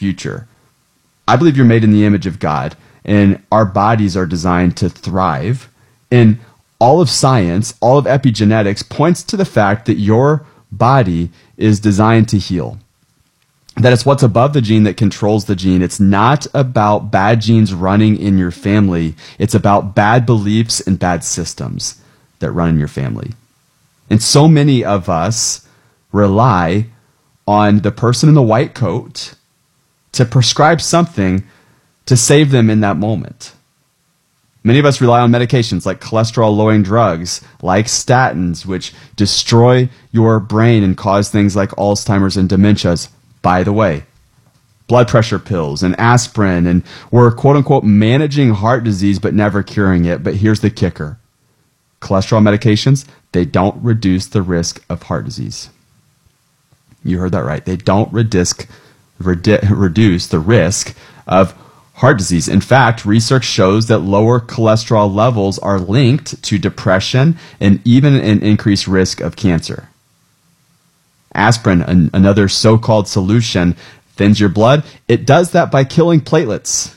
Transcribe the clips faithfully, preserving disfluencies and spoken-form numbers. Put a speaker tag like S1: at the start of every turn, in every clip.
S1: future. I believe you're made in the image of God, and our bodies are designed to thrive. And all of science, all of epigenetics points to the fact that your body is designed to heal. That it's what's above the gene that controls the gene. It's not about bad genes running in your family. It's about bad beliefs and bad systems that run in your family. And so many of us rely on the person in the white coat to prescribe something to save them in that moment. Many of us rely on medications like cholesterol-lowering drugs, like statins, which destroy your brain and cause things like Alzheimer's and dementias. By the way, blood pressure pills and aspirin, and we're quote-unquote managing heart disease but never curing it. But here's the kicker. Cholesterol medications, they don't reduce the risk of heart disease. You heard that right. They don't reduce, reduce the risk of heart disease. In fact, research shows that lower cholesterol levels are linked to depression and even an increased risk of cancer. Aspirin, an, another so-called solution, thins your blood. It does that by killing platelets.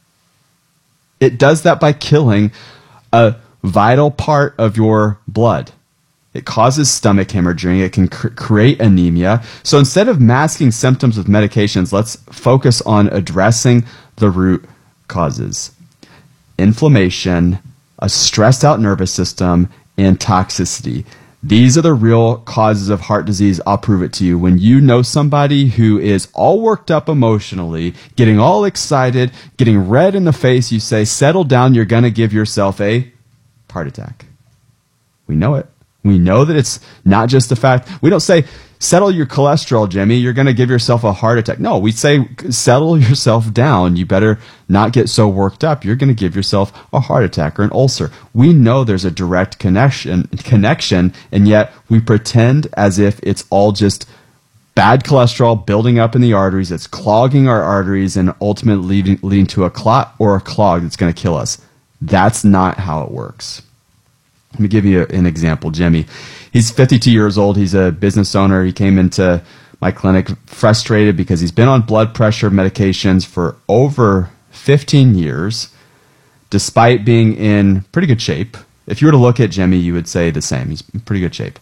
S1: It does that by killing a vital part of your blood. It causes stomach hemorrhaging. It can cr- create anemia. So instead of masking symptoms with medications, let's focus on addressing the root causes. Inflammation, a stressed out nervous system, and toxicity. These are the real causes of heart disease. I'll prove it to you. When you know somebody who is all worked up emotionally, getting all excited, getting red in the face, you say, settle down, you're going to give yourself a heart attack. We know it. We know that it's not just the fact. We don't say, settle your cholesterol, Jimmy, you're going to give yourself a heart attack. No, we say, settle yourself down. You better not get so worked up. You're going to give yourself a heart attack or an ulcer. We know there's a direct connection, connection, and yet we pretend as if it's all just bad cholesterol building up in the arteries. It's clogging our arteries and ultimately leading, leading to a clot or a clog that's going to kill us. That's not how it works. Let me give you an example. Jimmy, he's fifty-two years old. He's a business owner. He came into my clinic frustrated because he's been on blood pressure medications for over fifteen years, despite being in pretty good shape. If you were to look at Jimmy, you would say the same. He's in pretty good shape.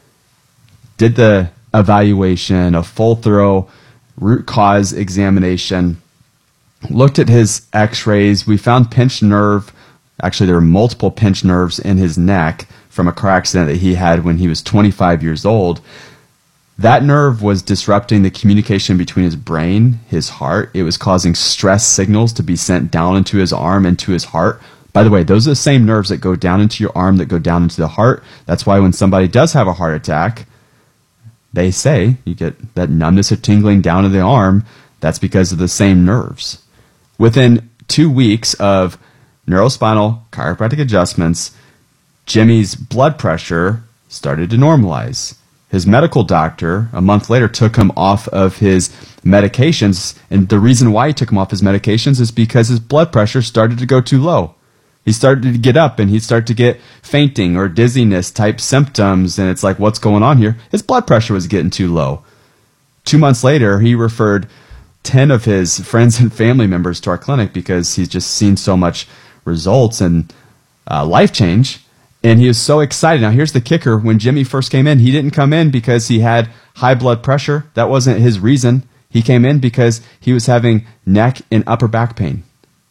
S1: Did the evaluation, a full, thorough root cause examination, looked at his x-rays. We found pinched nerve. Actually, there were multiple pinched nerves in his neck from a car accident that he had when he was twenty-five years old. That nerve was disrupting the communication between his brain, his heart. It was causing stress signals to be sent down into his arm and to his heart. By the way, those are the same nerves that go down into your arm that go down into the heart. That's why when somebody does have a heart attack, they say you get that numbness or tingling down to the arm. That's because of the same nerves. Within two weeks of neurospinal chiropractic adjustments, Jimmy's blood pressure started to normalize. His medical doctor, a month later, took him off of his medications, and the reason why he took him off his medications is because his blood pressure started to go too low. He started to get up, and he'd start to get fainting or dizziness type symptoms, and it's like, what's going on here? His blood pressure was getting too low. Two months later, he referred ten of his friends and family members to our clinic because he's just seen so much results and uh, life change, and he was so excited. Now here's the kicker. When Jimmy first came in, he didn't come in because he had high blood pressure. That wasn't his reason. He came in because he was having neck and upper back pain.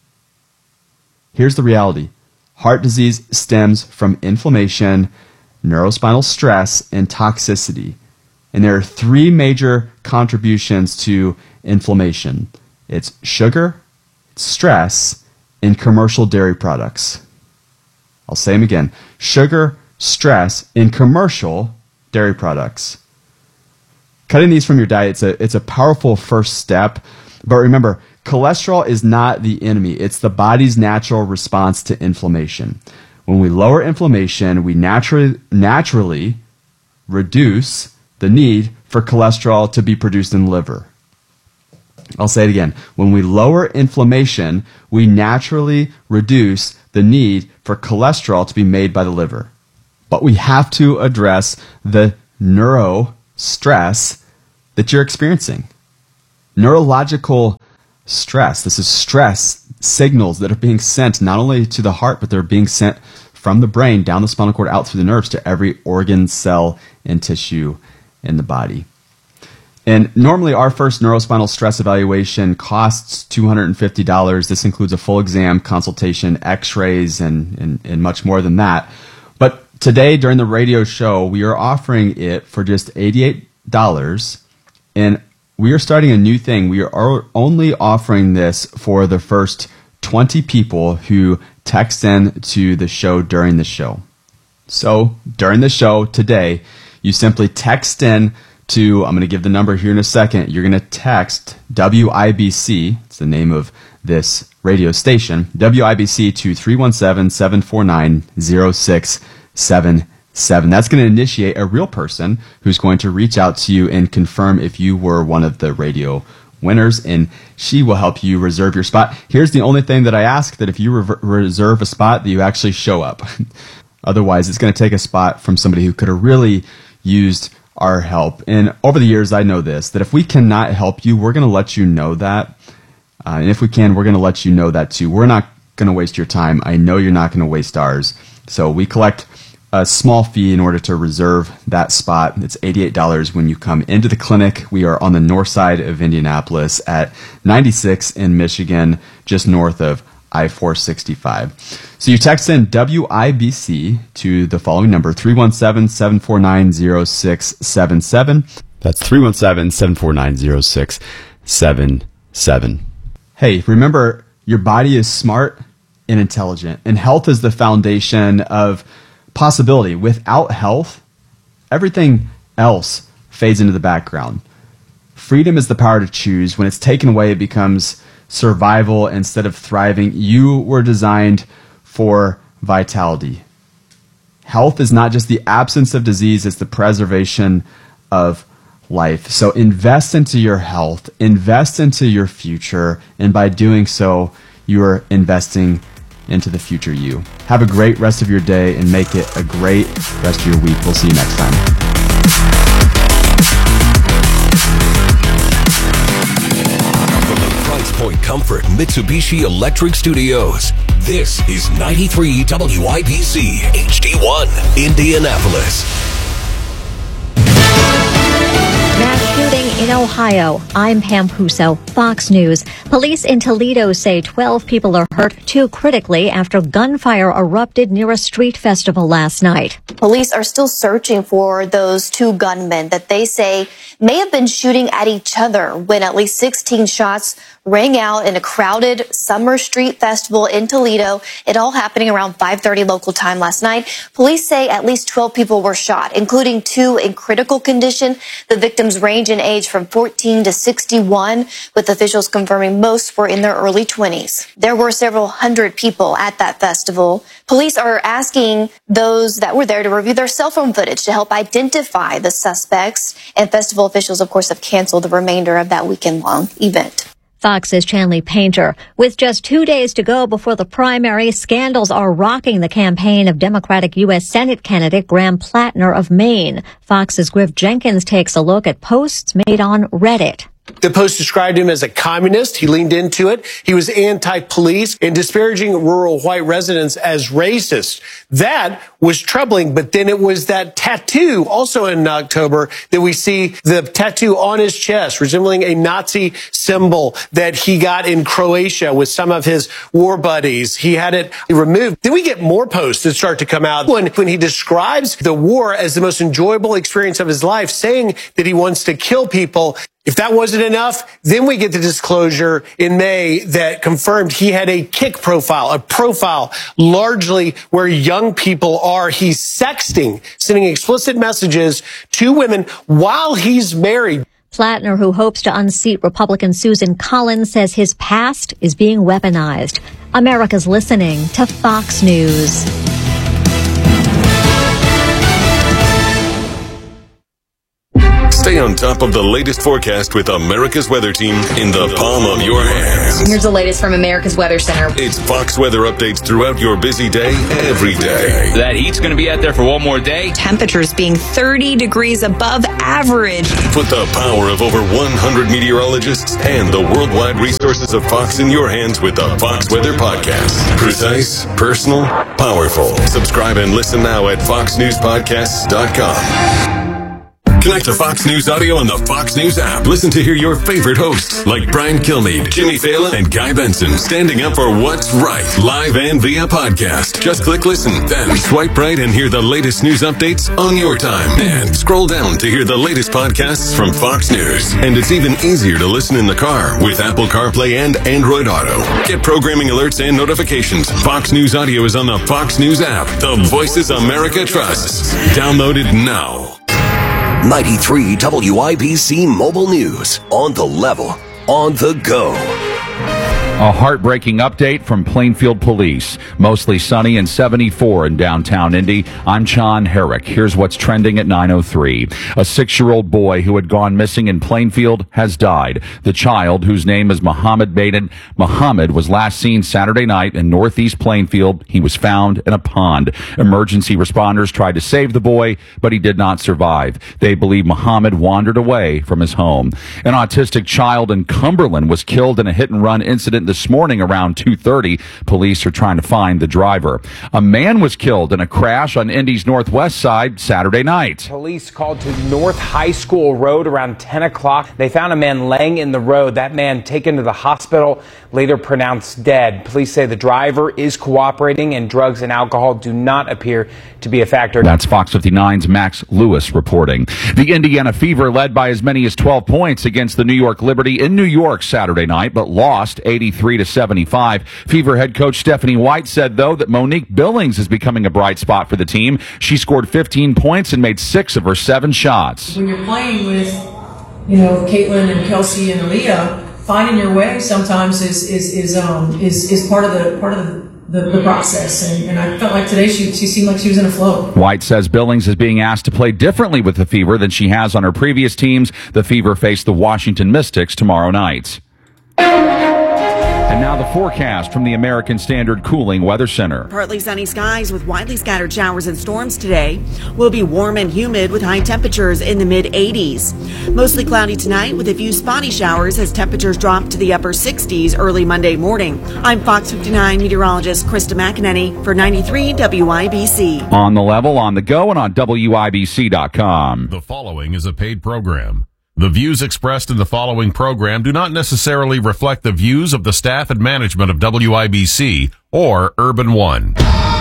S1: Here's the reality. Heart disease stems from inflammation, neurospinal stress, and toxicity. And there are three major contributions to inflammation. It's sugar, it's stress, and commercial dairy products. I'll say them again. Sugar, stress, and commercial dairy products. Cutting these from your diet, it's a, it's a powerful first step. But remember, cholesterol is not the enemy. It's the body's natural response to inflammation. When we lower inflammation, we naturally, naturally reduce the need for cholesterol to be produced in the liver. I'll say it again. When we lower inflammation, we naturally reduce the need for cholesterol to be made by the liver. But we have to address the neuro stress that you're experiencing. neurological stress. This is stress signals that are being sent not only to the heart, but they're being sent from the brain down the spinal cord out through the nerves to every organ, cell, and tissue in the body. And normally our first neurospinal stress evaluation costs two hundred fifty dollars. This includes a full exam, consultation, x-rays, and, and, and much more than that. But today during the radio show, we are offering it for just eighty-eight dollars. And we are starting a new thing. We are only offering this for the first twenty people who text in to the show during the show. So during the show today, you simply text in to, I'm going to give the number here in a second. You're going to text W I B C, it's the name of this radio station, W I B C to three one seven, seven four nine, zero six seven seven. That's going to initiate a real person who's going to reach out to you and confirm if you were one of the radio winners, and she will help you reserve your spot. Here's the only thing that I ask, that if you re- reserve a spot, that you actually show up. Otherwise, it's going to take a spot from somebody who could have really used our help. And over the years, I know this, that if we cannot help you, we're going to let you know that. Uh, and if we can, we're going to let you know that too. We're not going to waste your time. I know you're not going to waste ours. So we collect a small fee in order to reserve that spot. It's eighty-eight dollars when you come into the clinic. We are on the north side of Indianapolis at ninety-six in Michigan, just north of I four sixty-five. So you text in W I B C to the following number, three one seven, seven four nine, zero six seven seven. That's three one seven, seven four nine, zero six seven seven. Hey, remember, your body is smart and intelligent, and health is the foundation of possibility. Without health, everything else fades into the background. Freedom is the power to choose. When it's taken away, it becomes survival instead of thriving. You were designed for vitality. Health is not just the absence of disease, it's the preservation of life. So invest into your health, invest into your future, and by doing so, you are investing into the future you. Have a great rest of your day and make it a great rest of your week. We'll see you next time.
S2: From the Price Point Comfort Mitsubishi Electric Studios, this is ninety-three W I B C H D one, Indianapolis.
S3: Mass shooting in Ohio. I'm Pam Puso, Fox News. Police in Toledo say twelve people are hurt, two critically, after gunfire erupted near a street festival last night.
S4: Police are still searching for those two gunmen that they say may have been shooting at each other when at least sixteen shots rang out in a crowded summer street festival in Toledo. It all happening around five thirty local time last night. Police say at least twelve people were shot, including two in critical condition. The victims range in age from fourteen to sixty-one, with officials confirming most were in their early twenties. There were several hundred people at that festival. Police are asking those that were there to review their cell phone footage to help identify the suspects. And festival officials, of course, have canceled the remainder of that weekend-long event.
S3: Fox's Chanley Painter. With just two days to go before the primary, scandals are rocking the campaign of Democratic U S Senate candidate Graham Plattner of Maine. Fox's Griff Jenkins takes a look at posts made on Reddit.
S5: The Post described him as a communist. He leaned into it. He was anti-police and disparaging rural white residents as racist. That was troubling. But then it was that tattoo also in October that we see the tattoo on his chest resembling a Nazi symbol that he got in Croatia with some of his war buddies. He had it removed. Then we get more posts that start to come out when, when he describes the war as the most enjoyable experience of his life, saying that he wants to kill people. If that wasn't enough, then we get the disclosure in May that confirmed he had a kick profile, a profile largely where young people are. He's sexting, sending explicit messages to women while he's married.
S3: Plattner, who hopes to unseat Republican Susan Collins, says his past is being weaponized. America's listening to Fox News.
S2: Stay on top of the latest forecast with America's Weather Team in the palm of your hands.
S6: Here's the latest from America's Weather Center.
S2: It's Fox weather updates throughout your busy day, every day.
S7: That heat's going to be out there for one more day.
S6: Temperatures being thirty degrees above average.
S2: Put the power of over one hundred meteorologists and the worldwide resources of Fox in your hands with the Fox Weather Podcast. Precise, personal, powerful. Subscribe and listen now at fox news podcasts dot com. Connect to Fox News Audio on the Fox News app. Listen to hear your favorite hosts like Brian Kilmeade, Jimmy Fallon, and Guy Benson standing up for what's right, live and via podcast. Just click listen, then swipe right and hear the latest news updates on your time. And scroll down to hear the latest podcasts from Fox News. And it's even easier to listen in the car with Apple CarPlay and Android Auto. Get programming alerts and notifications. Fox News Audio is on the Fox News app. The voices America trusts. Download it now. ninety-three W I B C Mobile News. On the level, on the go.
S8: A heartbreaking update from Plainfield Police. Mostly sunny and seventy-four in downtown Indy. I'm John Herrick. Here's what's trending at nine oh three. A six-year-old boy who had gone missing in Plainfield has died. The child, whose name is Muhammad Baden, Muhammad was last seen Saturday night in northeast Plainfield. He was found in a pond. Emergency responders tried to save the boy, but he did not survive. They believe Muhammad wandered away from his home. An autistic child in Cumberland was killed in a hit-and-run incident this morning around two thirty. Police are trying to find the driver. A man was killed in a crash on Indy's northwest side Saturday night.
S9: Police called to North High School Road around ten o'clock. They found a man laying in the road. That man taken to the hospital, later pronounced dead. Police say the driver is cooperating and drugs and alcohol do not appear to be a factor.
S8: That's Fox fifty-nine's Max Lewis reporting. The Indiana Fever led by as many as twelve points against the New York Liberty in New York Saturday night, but lost eighty-three to seventy-five. Fever head coach Stephanie White said, though, that Monique Billings is becoming a bright spot for the team. She scored fifteen points and made six of her seven shots.
S10: When you're playing with, you know, Caitlin and Kelsey and Aaliyah, finding your way sometimes is is is um is is part of the part of the The, the process, and, and I felt like today she, she seemed like she was in a flow.
S8: White says Billings is being asked to play differently with the Fever than she has on her previous teams. The Fever face the Washington Mystics tomorrow night. And now the forecast from the American Standard Cooling Weather Center.
S11: Partly sunny skies with widely scattered showers and storms today. Will be warm and humid with high temperatures in the mid eighties. Mostly cloudy tonight with a few spotty showers as temperatures drop to the upper sixties early Monday morning. I'm Fox fifty-nine meteorologist Krista McEnany for ninety-three W I B C.
S8: On the level, on the go, and on W I B C dot com.
S12: The following is a paid program. The views expressed in the following program do not necessarily reflect the views of the staff and management of W I B C or Urban One.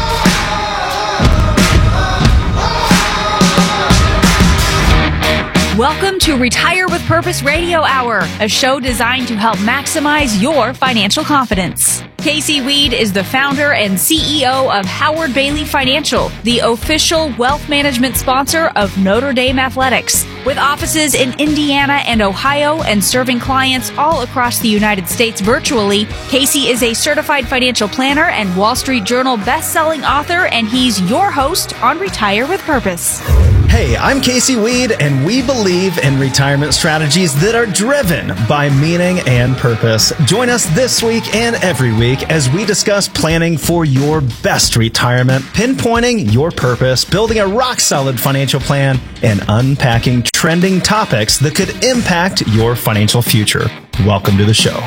S13: Welcome to Retire with Purpose Radio Hour, a show designed to help maximize your financial confidence. Casey Weed is the founder and C E O of Howard Bailey Financial, the official wealth management sponsor of Notre Dame Athletics. With offices in Indiana and Ohio and serving clients all across the United States virtually, Casey is a certified financial planner and Wall Street Journal best-selling author, and he's your host on Retire with Purpose.
S14: Hey, I'm Casey Weed, and we believe in retirement strategies that are driven by meaning and purpose. Join us this week and every week as we discuss planning for your best retirement, pinpointing your purpose, building a rock-solid financial plan, and unpacking trending topics that could impact your financial future. Welcome to the show.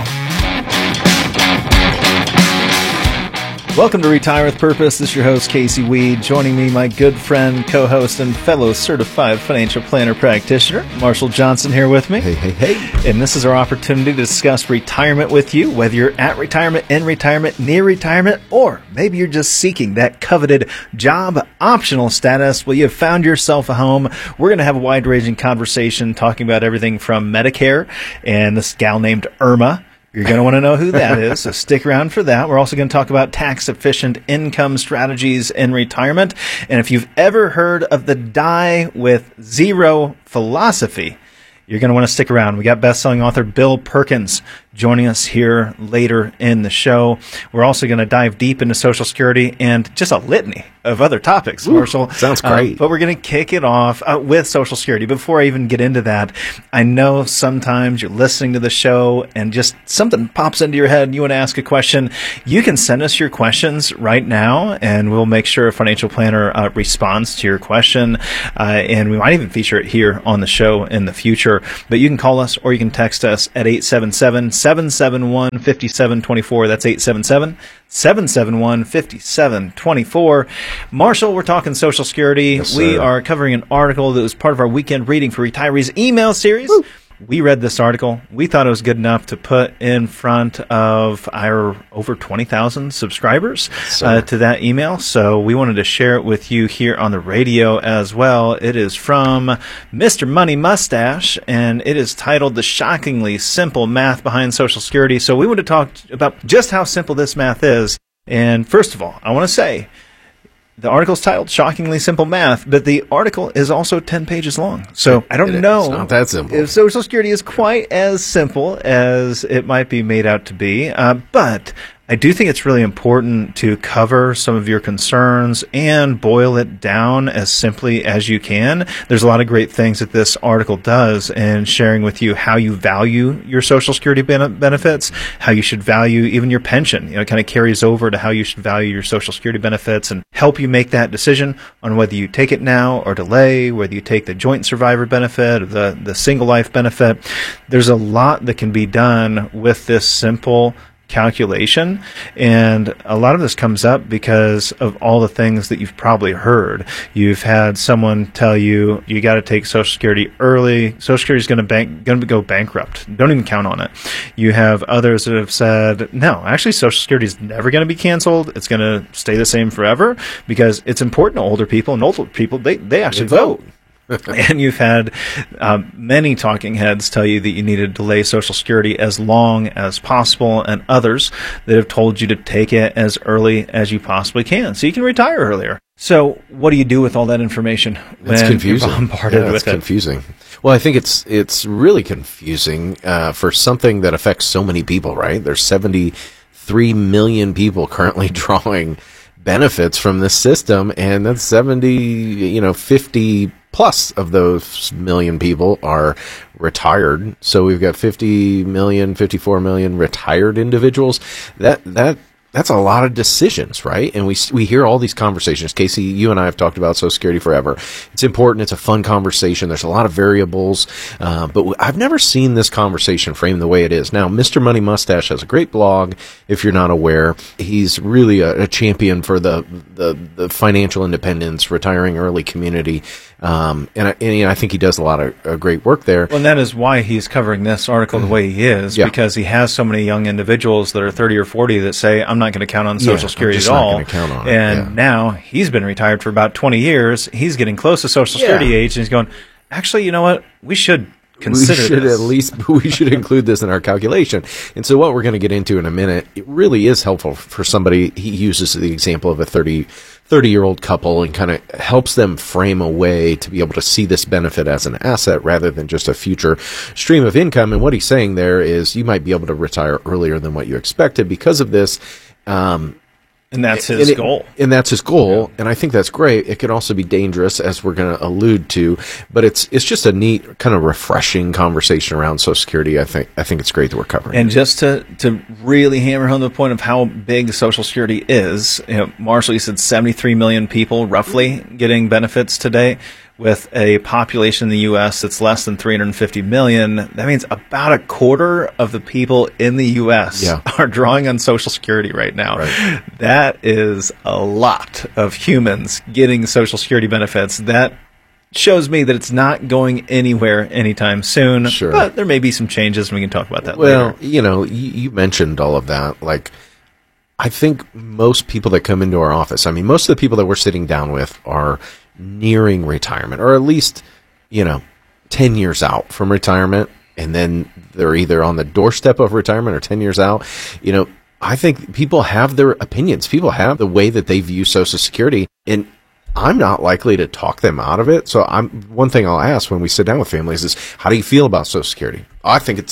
S14: Welcome to Retire with Purpose. This is your host, Casey Weed. Joining me, my good friend, co-host, and fellow certified financial planner practitioner, Marshall Johnson, here with me.
S15: Hey, hey, hey.
S14: And this is our opportunity to discuss retirement with you, whether you're at retirement, in retirement, near retirement, or maybe you're just seeking that coveted job optional status. Well, you've found yourself a home. We're going to have a wide-ranging conversation talking about everything from Medicare and this gal named Irma. You're going to want to know who that is, so stick around for that. We're also going to talk about tax-efficient income strategies in retirement. And if you've ever heard of the die with zero philosophy, you're going to want to stick around. We got best-selling author Bill Perkins joining us here later in the show. We're also going to dive deep into Social Security and just a litany of other topics,
S15: Ooh,
S14: Marshall.
S15: Sounds great.
S14: Uh, but we're going to kick it off uh, with Social Security. Before I even get into that, I know sometimes you're listening to the show and just something pops into your head and you want to ask a question. You can send us your questions right now, and we'll make sure a financial planner uh, responds to your question. Uh, and we might even feature it here on the show in the future. But you can call us or you can text us at eight seven seven, seven seven one, five seven two four. That's eight seven seven, seven seven one, five seven two four. Marshall, we're talking Social Security.
S15: Yes,
S14: we
S15: sir.
S14: are covering an article that was part of our Weekend Reading for Retirees email series. Woo. We read this article. We thought it was good enough to put in front of our over twenty thousand subscribers uh, to that email. So we wanted to share it with you here on the radio as well. It is from Mister Money Mustache, and it is titled The Shockingly Simple Math Behind Social Security. So we want to talk about just how simple this math is. And first of all, I want to say, the article is titled Shockingly Simple Math, but the article is also ten pages long. So I don't
S15: It is.
S14: know
S15: It's not that simple.
S14: if Social Security is quite as simple as it might be made out to be. Uh, but I do think it's really important to cover some of your concerns and boil it down as simply as you can. There's a lot of great things that this article does in sharing with you how you value your Social Security ben- benefits, how you should value even your pension. You know, it kind of carries over to how you should value your Social Security benefits and help you make that decision on whether you take it now or delay, whether you take the joint survivor benefit or the, the single life benefit. There's a lot that can be done with this simple calculation, and a lot of this comes up because of all the things that you've probably heard. You've had someone tell you you got to take Social Security early. Social Security is going to bank going to go bankrupt. Don't even count on it. You have others that have said, no, actually Social Security is never going to be canceled. It's going to stay the same forever because it's important to older people, and older people they they actually
S15: They vote.
S14: vote. And you've had um, many talking heads tell you that you need to delay Social Security as long as possible, and others that have told you to take it as early as you possibly can so you can retire earlier. So what do you do with all that information when
S15: It's confusing.
S14: you're bombarded
S15: yeah,
S14: with
S15: it's
S14: it?
S15: confusing. Well, I think it's it's really confusing uh, for something that affects so many people, right? There's seventy-three million people currently drawing benefits from this system, and that's seventy, you know, fifty plus of those million people are retired. So we've got fifty million, fifty-four million retired individuals. That that that's a lot of decisions, right? And we we hear all these conversations. Casey, you and I have talked about Social Security forever. It's important. It's a fun conversation. There's a lot of variables, uh, but w- I've never seen this conversation framed the way it is. Now, Mister Money Mustache has a great blog. If you're not aware, he's really a, a champion for the, the the financial independence, retiring early community. Um, and, I, and you know, I think he does a lot of uh, great work there.
S14: Well, and that is why he's covering this article the way he is,
S15: Yeah.
S14: because he has so many young individuals that are thirty or forty that say, I'm not going to count on
S15: Yeah,
S14: Social
S15: I'm
S14: Security
S15: just
S14: at
S15: not
S14: all.
S15: gonna count on it,
S14: and
S15: yeah.
S14: now he's been retired for about twenty years. He's getting close to Social Security
S15: Yeah.
S14: age, and he's going, actually, you know what? We should consider
S15: we should
S14: this.
S15: at least we should include this in our calculation. And so what we're going to get into in a minute, it really is helpful for somebody. He uses the example of a thirty, thirty year old couple and kind of helps them frame a way to be able to see this benefit as an asset rather than just a future stream of income. And what he's saying there is you might be able to retire earlier than what you expected because of this. Um,
S14: And that's
S15: And
S14: his
S15: it-
S14: goal.
S15: And that's his goal. And I think that's great. It can also be dangerous, as we're going to allude to, but it's it's just a neat, kind of refreshing conversation around Social Security. I think I think it's great that we're covering.
S14: And just to, to really hammer home the point of how big Social Security is, you know, Marshall, you said seventy-three million people roughly getting benefits today. With a population in the U S that's less than three hundred fifty million, that means about a quarter of the people in the U S
S15: Yeah.
S14: are drawing on Social Security right now.
S15: Right.
S14: That is a lot of humans getting Social Security benefits. That shows me that it's not going anywhere anytime soon.
S15: Sure.
S14: But there may be some changes, and we can talk about that
S15: Well,
S14: later.
S15: you know, you, you mentioned all of that. Like, I think most people that come into our office, I mean, most of the people that we're sitting down with are nearing retirement, or at least, you know, ten years out from retirement. And then they're either on the doorstep of retirement or ten years out. You know, I think people have their opinions. People have the way that they view Social Security. And I'm not likely to talk them out of it. So I'm one thing I'll ask when we sit down with families is, how do you feel about Social Security? I think it's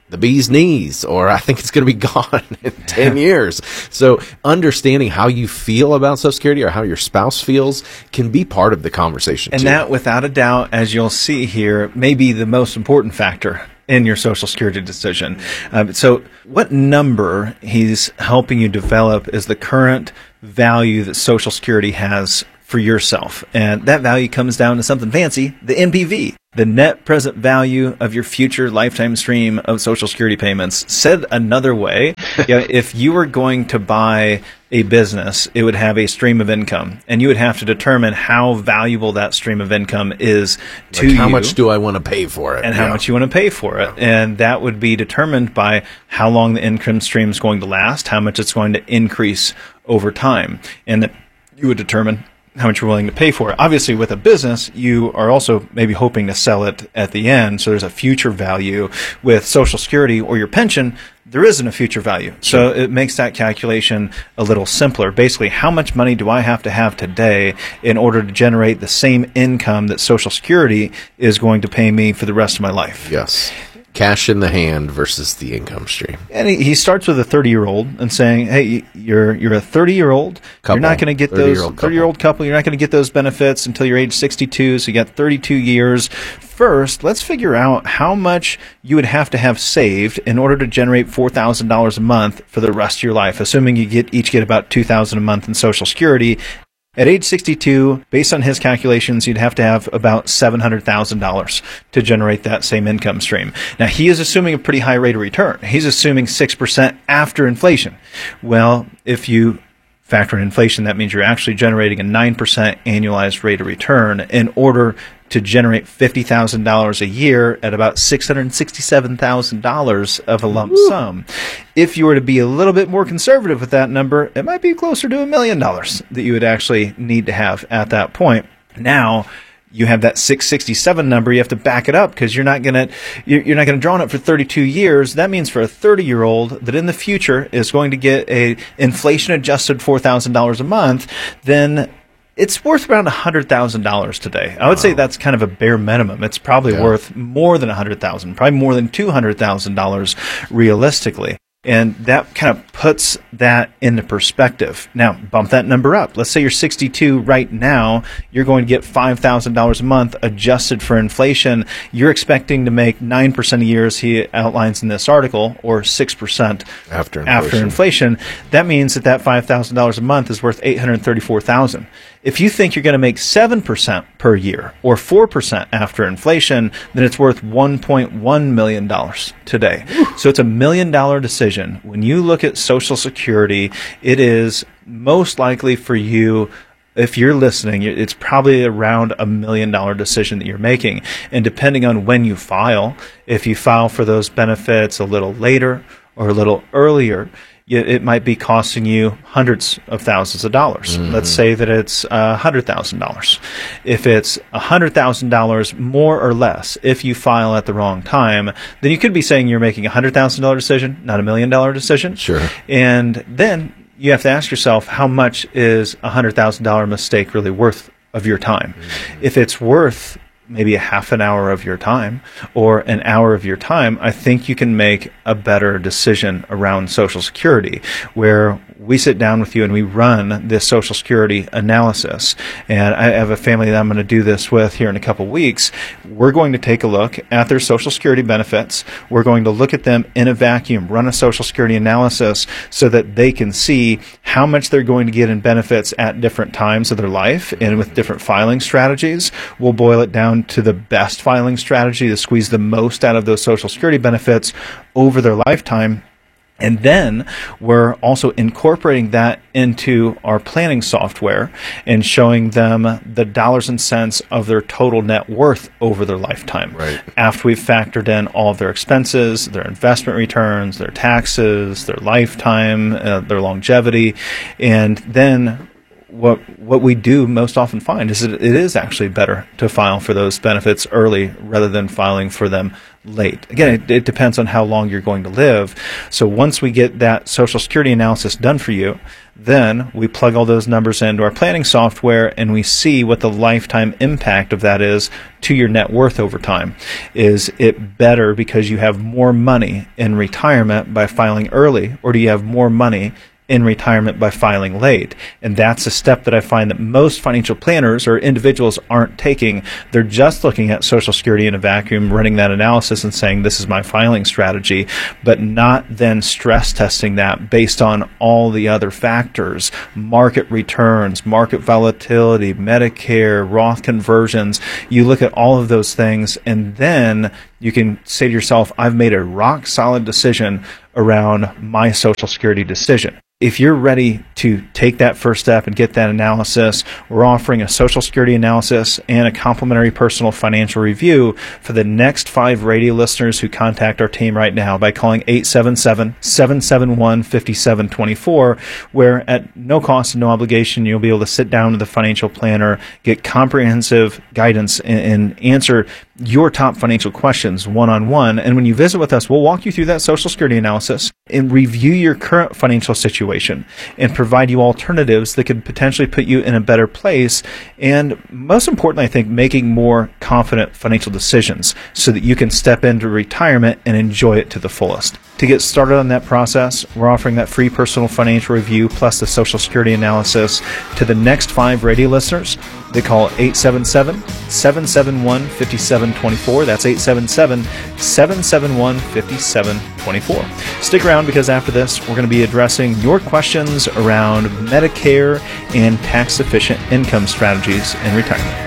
S15: the bee's knees, or I think it's going to be gone in ten years. So understanding how you feel about Social Security or how your spouse feels can be part of the conversation,
S14: and
S15: too.
S14: that, without a doubt, as you'll see here, may be the most important factor in your Social Security decision. Um, so what number he's helping you develop is the current value that Social Security has for yourself. And that value comes down to something fancy, the N P V, the net present value of your future lifetime stream of Social Security payments. Said another way, you know, if you were going to buy a business, it would have a stream of income, and you would have to determine how valuable that stream of income is to
S15: like
S14: you.
S15: How much do I want to pay for it?
S14: And how
S15: yeah.
S14: much you want to pay for it. And that would be determined by how long the income stream is going to last, how much it's going to increase over time. And that you would determine how much you're willing to pay for it. Obviously, with a business, you are also maybe hoping to sell it at the end, so there's a future value. With Social Security or your pension, there isn't a future value.
S15: Sure.
S14: So it makes that calculation a little simpler. Basically, how much money do I have to have today in order to generate the same income that Social Security is going to pay me for the rest of my life?
S15: Yes. Cash in the hand versus the income stream.
S14: And he, he starts with a thirty-year-old and saying, hey, you're you're a thirty-year-old. You're not going to get those thirty-year-old couple. You're not going to get those benefits until you're age sixty-two, so you got thirty-two years. First, let's figure out how much you would have to have saved in order to generate four thousand dollars a month for the rest of your life, assuming you get each get about two thousand dollars a month in Social Security. At age sixty-two, based on his calculations, you'd have to have about seven hundred thousand dollars to generate that same income stream. Now, he is assuming a pretty high rate of return. He's assuming six percent after inflation. Well, if you factor in inflation, that means you're actually generating a nine percent annualized rate of return in order to generate fifty thousand dollars a year at about six hundred sixty-seven thousand dollars of a lump Woo. sum. If you were to be a little bit more conservative with that number, it might be closer to a million dollars that you would actually need to have at that point. Now, you have that six sixty-seven number. You have to back it up because you're not gonna you're not gonna draw on it for thirty-two years. That means for a thirty-year-old that in the future is going to get a inflation adjusted four thousand dollars a month, then it's worth around one hundred thousand dollars today. I would wow. say that's kind of a bare minimum. It's probably yeah. worth more than one hundred thousand dollars, probably more than two hundred thousand dollars realistically. And that kind of puts that into perspective. Now, bump that number up. Let's say you're sixty-two right now. You're going to get five thousand dollars a month adjusted for inflation. You're expecting to make nine percent a year, as he outlines in this article, or six percent
S15: after inflation.
S14: After inflation. That means that that five thousand dollars a month is worth eight hundred thirty-four thousand dollars. If you think you're going to make seven percent per year or four percent after inflation, then it's worth one point one million dollars today. So it's a million dollar decision. When you look at Social Security, it is most likely for you, if you're listening, it's probably around a million dollar decision that you're making. And depending on when you file, if you file for those benefits a little later or a little earlier, it might be costing you hundreds of thousands of dollars. Mm-hmm. Let's say that it's uh, one hundred thousand dollars. If it's one hundred thousand dollars more or less, if you file at the wrong time, then you could be saying you're making a one hundred thousand dollars decision, not a million dollar decision.
S15: Sure.
S14: And then you have to ask yourself, how much is a one hundred thousand dollars mistake really worth of your time? Mm-hmm. If it's worth maybe a half an hour of your time or an hour of your time, I think you can make a better decision around Social Security, where we sit down with you and we run this Social Security analysis. And I have a family that I'm going to do this with here in a couple weeks. We're going to take a look at their Social Security benefits. We're going to look at them in a vacuum, run a Social Security analysis so that they can see how much they're going to get in benefits at different times of their life and with different filing strategies. We'll boil it down to the best filing strategy to squeeze the most out of those Social Security benefits over their lifetime. And then we're also incorporating that into our planning software and showing them the dollars and cents of their total net worth over their lifetime.
S15: Right.
S14: After we've factored in all of their expenses, their investment returns, their taxes, their lifetime, uh, their longevity, and then What what we do most often find is that it is actually better to file for those benefits early rather than filing for them late. Again, it, it depends on how long you're going to live. So once we get that Social Security analysis done for you, Then we plug all those numbers into our planning software and we see what the lifetime impact of that is to your net worth over time. Is it better because you have more money in retirement by filing early, or do you have more money in retirement by filing late? And that's a step that I find that most financial planners or individuals aren't taking. They're just looking at Social Security in a vacuum, running that analysis and saying, this is my filing strategy, but not then stress testing that based on all the other factors, market returns, market volatility, Medicare, Roth conversions. You look at all of those things, and then you can say to yourself, I've made a rock solid decision around my Social Security decision. If you're ready to take that first step and get that analysis, we're offering a Social Security analysis and a complimentary personal financial review for the next five radio listeners who contact our team right now by calling eight seven seven, seven seven one, five seven two four, where at no cost and no obligation, you'll be able to sit down with a financial planner, get comprehensive guidance, and, and answer your top financial questions one-on-one. And when you visit with us, we'll walk you through that Social Security analysis and review your current financial situation and provide you alternatives that could potentially put you in a better place. And most importantly, I think, making more confident financial decisions so that you can step into retirement and enjoy it to the fullest. To get started on that process, we're offering that free personal financial review plus the Social Security analysis to the next five radio listeners. They call eight seven seven, seven seven one, five seven two four. That's eight seven seven, seven seven one, five seven two four. Stick around, because after this, we're going to be addressing your questions around Medicare and tax-efficient income strategies in retirement.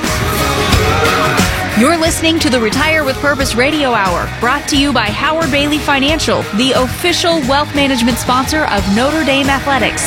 S13: You're listening to the Retire with Purpose Radio Hour, brought to you by Howard Bailey Financial, the official wealth management sponsor of Notre Dame Athletics.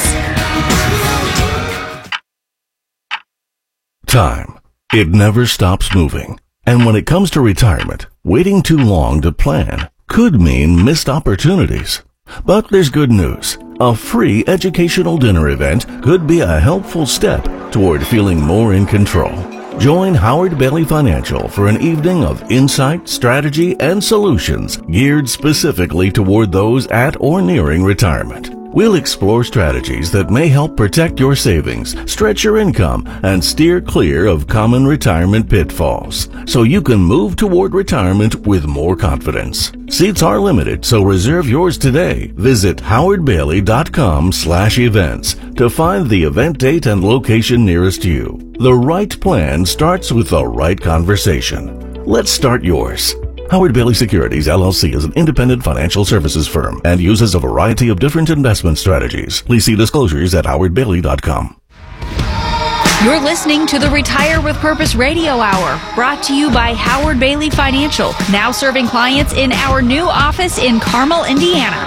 S16: Time. It never stops moving. And when it comes to retirement, waiting too long to plan could mean missed opportunities. But there's good news. A free educational dinner event could be a helpful step toward feeling more in control. Join Howard Bailey Financial for an evening of insight, strategy, and solutions geared specifically toward those at or nearing retirement. We'll explore strategies that may help protect your savings, stretch your income, and steer clear of common retirement pitfalls, so you can move toward retirement with more confidence. Seats are limited, so reserve yours today. Visit howardbailey.com slash events to find the event date and location nearest you. The right plan starts with the right conversation. Let's start yours. Howard Bailey Securities, L L C is an independent financial services firm and uses a variety of different investment strategies. Please see disclosures at howard bailey dot com.
S13: You're listening to the Retire with Purpose Radio Hour, brought to you by Howard Bailey Financial, now serving clients in our new office in Carmel, Indiana.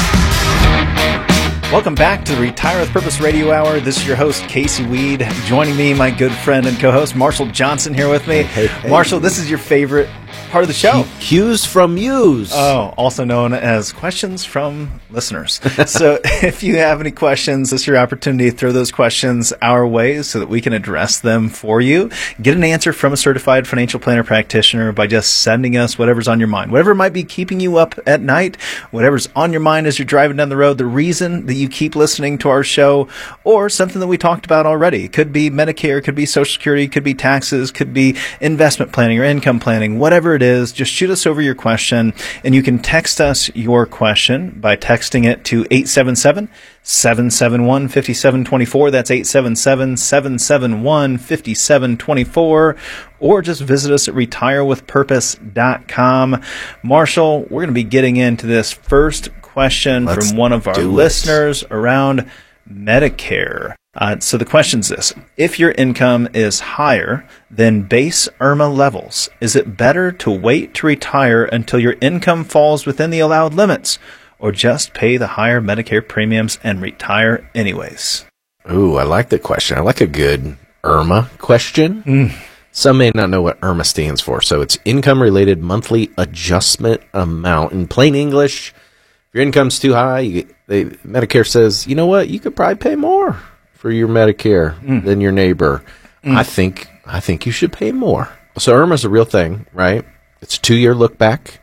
S14: Welcome back to the Retire with Purpose Radio Hour. This is your host, Casey Weed. Joining me, my good friend and co-host, Marshall Johnson, here with me.
S15: Hey, hey.
S14: Marshall, this is your favorite part of the show.
S15: Cues from Muse.
S14: Oh, also known as questions from listeners. So if you have any questions, this is your opportunity to throw those questions our way so that we can address them for you. Get an answer from a certified financial planner practitioner by just sending us whatever's on your mind. Whatever might be keeping you up at night, whatever's on your mind as you're driving down the road, the reason that you keep listening to our show, or something that we talked about already. It could be Medicare, it could be Social Security, it could be taxes, could be investment planning or income planning, whatever it is, just shoot us over your question, and you can text us your question by texting it to eight seven seven, seven seven one, five seven two four. That's eight seven seven, seven seven one, five seven two four. Or just visit us at retire with purpose dot com. Marshall, we're going to be getting into this first question Let's from one of our listeners it. around Medicare. Uh, so the question is this: if your income is higher than base I R M A levels, is it better to wait to retire until your income falls within the allowed limits, or just pay the higher Medicare premiums and retire anyways?
S15: Ooh, I like the question. I like a good I R M A question.
S14: Mm.
S15: Some may not know what I R M A stands for. So it's income-related monthly adjustment amount. In plain English, if your income's too high, you, they, Medicare says, you know what, you could probably pay more for your Medicare mm. than your neighbor. Mm. I think I think you should pay more. So I R M A is a real thing, right? It's a two-year look back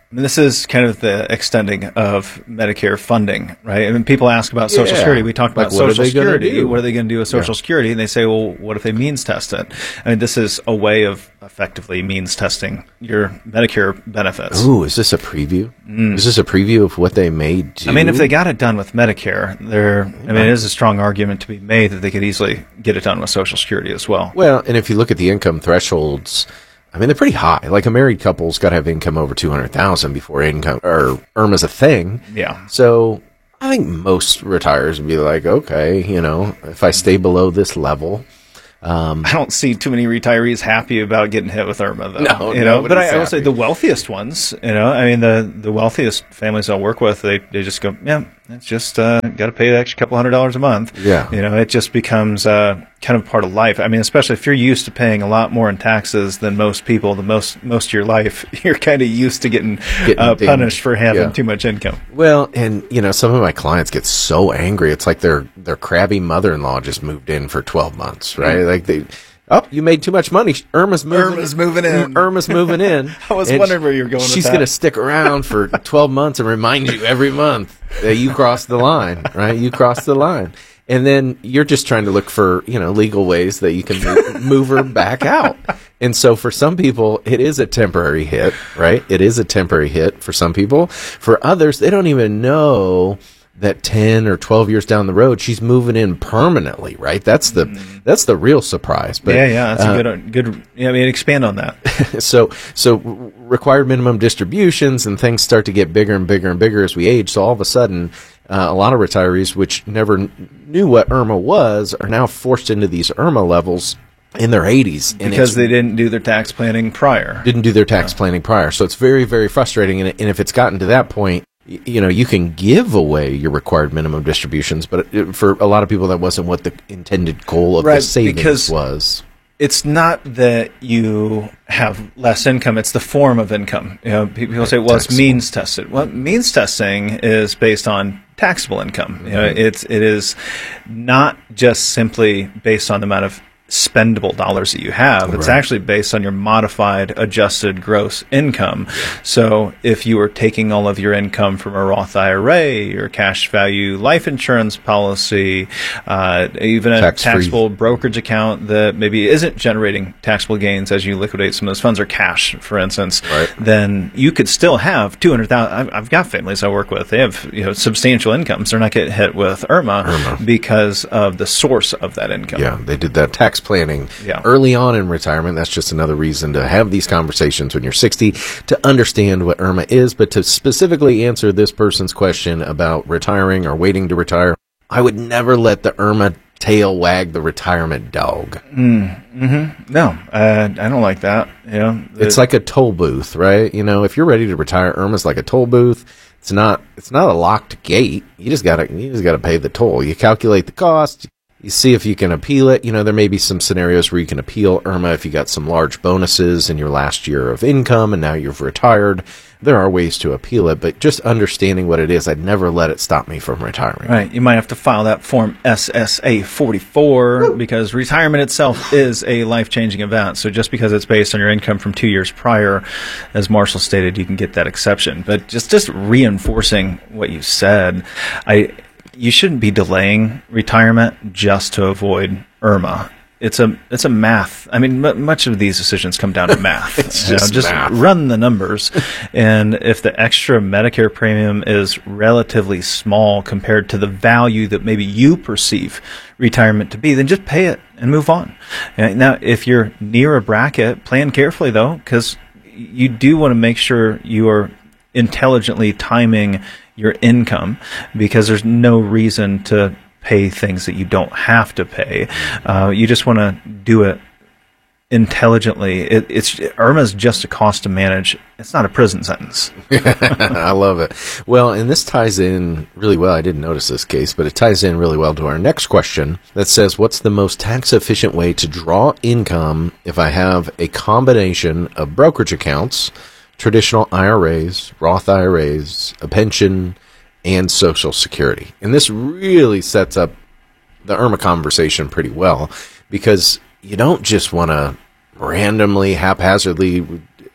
S14: I mean, this is kind of the extending of Medicare funding, right? I mean, people ask about Social
S15: Yeah.
S14: Security. We talk about
S15: Like, what are
S14: Social
S15: they gonna
S14: Security.
S15: do?
S14: What are they going to do with Social
S15: Yeah.
S14: Security? And they say, well, what if they means test it? I mean, this is a way of effectively means testing your Medicare benefits.
S15: Ooh, is this a preview?
S14: Mm.
S15: Is this a preview of what they may do?
S14: I mean, if they got it done with Medicare, there, I mean, it is a strong argument to be made that they could easily get it done with Social Security as well.
S15: Well, and if you look at the income thresholds, I mean, they're pretty high. Like a married couple's got to have income over two hundred thousand before income or IRMA's a thing.
S14: Yeah.
S15: So I think most retires would be like, okay, you know, if I stay below this level. Um,
S14: I don't see too many retirees happy about getting hit with IRMA, though.
S15: No,
S14: you know, but I,
S15: nobody's
S14: I will say
S15: happy.
S14: the wealthiest ones, you know, I mean, the, the wealthiest families I work with, they, they just go, yeah, it's just uh, got to pay the extra couple hundred dollars a month.
S15: Yeah.
S14: You know, it just becomes uh, kind of part of life. I mean, especially if you're used to paying a lot more in taxes than most people, the most most of your life, you're kind of used to getting,
S15: Getting
S14: uh,
S15: dinged.
S14: punished for having
S15: Yeah.
S14: too much income.
S15: Well, and you know, some of my clients get so angry. It's like their their crabby mother-in-law just moved in for twelve months, right?
S14: Mm.
S15: Like they, oh, you made too much money. Irma's moving.
S14: Irma's moving in.
S15: Irma's moving in.
S14: I was
S15: And
S14: wondering where you were going with
S15: She's
S14: that.
S15: going to stick around for twelve months and remind you every month that you crossed the line, right? You crossed the line. And then you're just trying to look for, you know, legal ways that you can move, move her back out. And so for some people, it is a temporary hit, right? It is a temporary hit for some people. For others, they don't even know that ten or twelve years down the road, she's moving in permanently, right? That's the, that's the real surprise. But,
S14: yeah, yeah, that's
S15: uh,
S14: a good, good, yeah, I mean, expand on that.
S15: so, so required minimum distributions and things start to get bigger and bigger and bigger as we age. So all of a sudden, uh, a lot of retirees, which never kn- knew what IRMA was, are now forced into these IRMA levels in their eighties. And
S14: Because
S15: it's-
S14: they didn't do their tax planning prior.
S15: didn't do their tax planning prior. So it's very, very frustrating. And, and if it's gotten to that point, y- you know, you can give away your required minimum distributions, but it, for a lot of people, that wasn't what the intended goal of the
S14: Right,
S15: savings
S14: because-
S15: was.
S14: It's not that you have less income, it's the form of income. You know, pe- people say, well, it's means tested. Well, means testing is based on taxable income. You know, it's, it is not just simply based on the amount of spendable dollars that you have. It's
S15: Right.
S14: actually based on your modified adjusted gross income. So if you were taking all of your income from a Roth I R A, your cash value life insurance policy, uh, even a
S15: Tax-free.
S14: taxable brokerage account that maybe isn't generating taxable gains as you liquidate some of those funds, or cash, for instance,
S15: Right.
S14: then you could still have two hundred thousand. I've, I've got families I work with. They have, you know, substantial incomes. They're not getting hit with IRMA,
S15: IRMA.
S14: because of the source of that income.
S15: Yeah, they did that tax planning
S14: Yeah.
S15: early on in retirement. That's just another reason to have these conversations when you're sixty, to understand what IRMA is. But to specifically answer this person's question about retiring or waiting to retire, I would never let the IRMA tail wag the retirement dog.
S14: Mm, mm-hmm. No, uh, I don't like that. You know,
S15: It's like a toll booth, right? You know, if you're ready to retire, IRMA's like a toll booth. It's not. It's not a locked gate. You just gotta. You just gotta pay the toll. You calculate the cost. You see if you can appeal it. You know, there may be some scenarios where you can appeal IRMA if you got some large bonuses in your last year of income and now you've retired. There are ways to appeal it, but just understanding what it is, I'd never let it stop me from retiring.
S14: Right. You might have to file that form S S A forty-four because retirement itself is a life-changing event. So just because it's based on your income from two years prior, as Marshall stated, you can get that exception. But just, just reinforcing what you said, I, you shouldn't be delaying retirement just to avoid IRMA. It's a it's a math. I mean, m- much of these decisions come down to math.
S15: It's
S14: You know,
S15: just
S14: just
S15: math.
S14: run the numbers, and if the extra Medicare premium is relatively small compared to the value that maybe you perceive retirement to be, then just pay it and move on. Uh, Now, if you're near a bracket, plan carefully though, because you do want to make sure you are intelligently timing your income, because there's no reason to pay things that you don't have to pay. Uh, you just want to do it intelligently. It, it's IRMA is just a cost to manage. It's not a prison sentence.
S15: I love it. Well, and this ties in really well. I didn't notice this case, but it ties in really well to our next question that says, what's the most tax efficient way to draw income if I have a combination of brokerage accounts, traditional I R As, Roth I R As, a pension, and Social Security? And this really sets up the IRMA conversation pretty well, because you don't just want to randomly, haphazardly